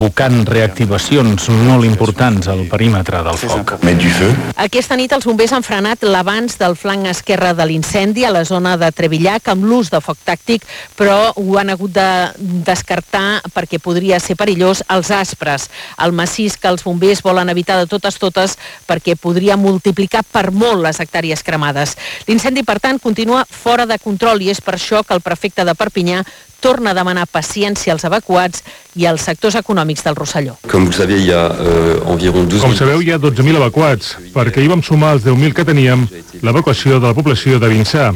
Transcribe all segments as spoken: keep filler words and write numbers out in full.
provocant reactivacions molt importants al perímetre del foc. Aquesta nit els bombers han frenat l'avanç del flanc esquerre de l'incendi a la zona de Trevillac amb l'ús de foc tàctic, però ho han hagut de descartar perquè podria ser perillós als aspres. El massís que els bombers volen evitar de totes totes perquè podria multiplicar per molt les hectàrees cremades. L'incendi, per tant, continua fora de control i és per això que el prefecte de Perpinyà torna a demanar paciència als evacuats i als sectors econòmics del Rosselló. Com sabeu, hi ha environ douze mil... Com sabeu, hi ha dotze mil evacuats, perquè hi vam sumar els deu mil que teníem l'evacuació de la població de Vinçà.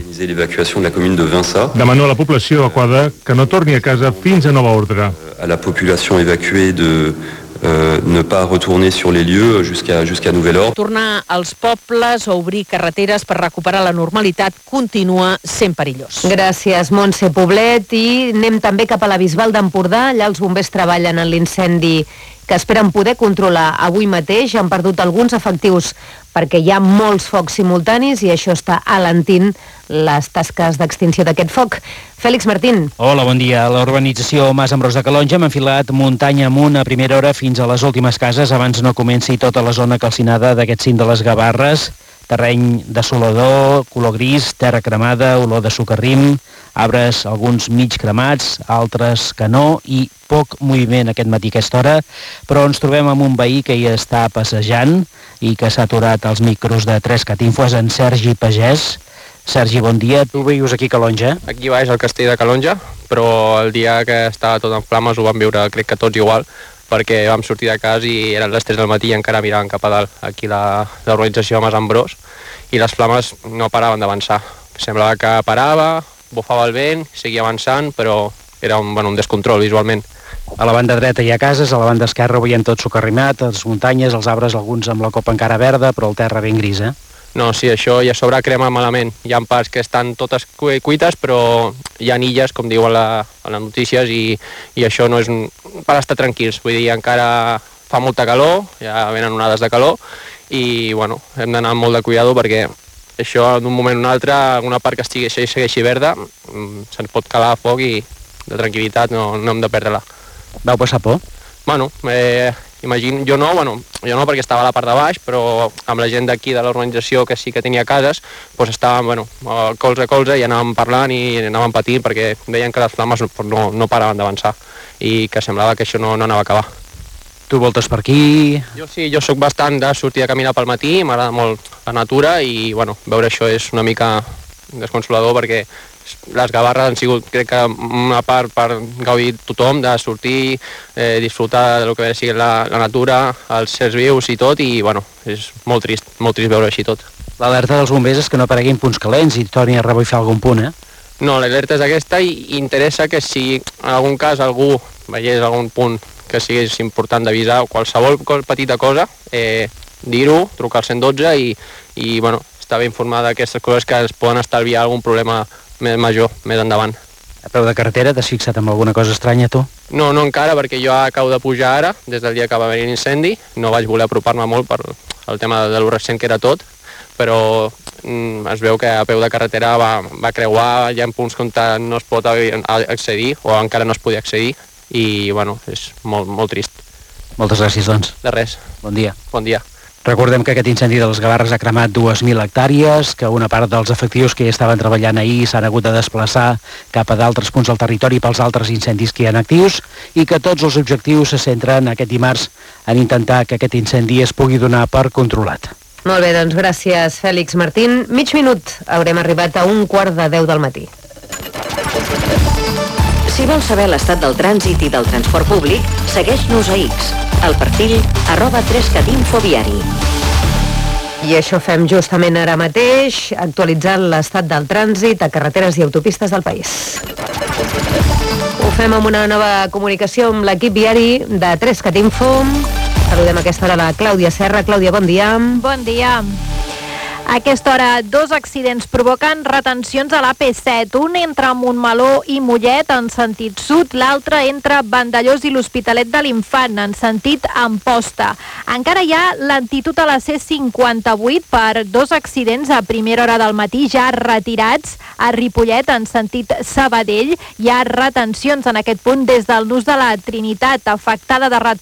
Demano a la població evacuada que no torni a casa fins a nova ordre. A la població evacuada de Euh, ne pas retourner sur les lieux jusqu'à jusqu'à nouvel ordre. Tornar als pobles o obrir carreteres per recuperar la normalitat continua sent perillós. Gràcies, Montse Poblet. I anem també cap a la Bisbal d'Empordà. Allà els bombers treballen en l'incendi que esperen poder controlar avui mateix. Han perdut alguns efectius perquè hi ha molts focs simultanis i això està alentint les tasques d'extinció d'aquest foc. Fèlix Martín. Hola, bon dia. A la urbanització Mas Ambrós de Calonge hem enfilat muntanya amunt a primera hora fins a les últimes cases abans no comenci tota la zona calcinada d'aquest cim de les Gavarres. Terreny desolador, color gris, terra cremada, olor de socarrim, arbres alguns mig cremats, altres que no, i poc moviment aquest matí a aquesta hora, però ens trobem amb un veí que hi està passejant i que s'ha aturat als micros de Tres Catinfo, és en Sergi Pagès. Sergi, bon dia. Tu vius aquí a Calonge? Aquí baix al castell de Calonge, però el dia que estava tot en flames ho vam viure, crec que tots igual, perquè vam sortir de casa i eren les tres del matí i encara miràvem cap a dalt, aquí la, l'organització Mas Ambrós, i les flames no paraven d'avançar. Semblava que parava, bufava el vent, seguia avançant, però era un, bueno, un descontrol visualment. A la banda dreta hi ha cases, a la banda esquerra ho veiem tot socarrimat, les muntanyes, els arbres, alguns amb la copa encara verda, però el terra ben gris, eh? No, sí, això i a sobre crema malament. Hi ha parts que estan totes cuites, però hi ha illes, com diu a, la, a les notícies, i, i això no és un, per estar tranquils. Vull dir, encara fa molta calor, ja venen onades de calor, i bueno, hem d'anar amb molt de cuidado perquè això d'un moment a un altre, alguna part que estigui, segueixi verda, se'n pot calar a foc i de tranquil·litat no, no hem de perdre-la. Vau passar por? Bueno, eh, imagino, jo no, bueno, jo no perquè estava a la part de baix, però amb la gent d'aquí de l'organització que sí que tenia cases, doncs estàvem, bueno, colze a colze i anàvem parlant i anàvem patint perquè veien que les flames no, no paraven d'avançar i que semblava que això no, no anava a acabar. Tu voltes per aquí? Jo sí, jo sóc bastant de sortir a caminar pel matí, m'agrada molt la natura i, bueno, veure això és una mica desconsolador perquè les Gavarres han sigut, crec que, una part per gaudir tothom, de sortir, eh, disfrutar del que sigui la, la natura, els certs vius i tot, i, bueno, és molt trist, molt trist veure així tot. L'alerta dels bombers és que no apareguin punts calents i torni a revifar algun punt, eh? No, l'alerta és aquesta i interessa que si en algun cas algú veiés algun punt que sigués important d'avisar, qualsevol petita cosa, eh, dir-ho, trucar al cent dotze i, i bueno, estar ben informada d'aquestes coses que es poden estalviar algun problema més major, més endavant. A peu de carretera t'has fixat en alguna cosa estranya, tu? No, no encara, perquè jo acabo de pujar ara, des del dia que va haver l'incendi. No vaig voler apropar-me molt per el tema de lo recent que era tot, però mm, es veu que a peu de carretera va, va creuar, hi ha punts on no es pot accedir, o encara no es podia accedir, i, bueno, és molt, molt trist. Moltes gràcies, doncs. De res. Bon dia. Bon dia. Recordem que aquest incendi de les Gavarres ha cremat dues mil hectàrees, que una part dels efectius que hi estaven treballant ahir s'han hagut de desplaçar cap a d'altres punts del territori pels altres incendis que hi ha actius i que tots els objectius se centren aquest dimarts en intentar que aquest incendi es pugui donar per controlat. Molt bé, doncs gràcies, Fèlix Martín. Mig minut, haurem arribat a un quart de deu del matí. Si vols saber l'estat del trànsit i del transport públic, segueix-nos a X, al perfil arroba trescatinfo viari. I això fem justament ara mateix, actualitzant l'estat del trànsit a carreteres i autopistes del país. Ho fem amb una nova comunicació amb l'equip viari de Trescatinfo. Saludem a aquesta hora la Clàudia Serra. Clàudia, bon dia. Bon dia. A aquesta hora, dos accidents provoquen retencions a l'A P set. Un entre Montmeló i Mollet en sentit sud, l'altre entre Vandellòs i l'Hospitalet de l'Infant en sentit Amposta. Encara hi ha lentitud a la C cinquanta-vuit per dos accidents a primera hora del matí ja retirats. A Ripollet en sentit Sabadell hi ha retencions en aquest punt des del nus de la Trinitat, afectada de retorn